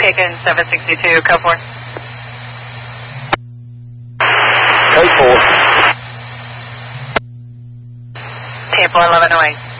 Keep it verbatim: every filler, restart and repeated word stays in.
Muskegon seven sixty-two, code four. Code four. Tampa eleven oh eight.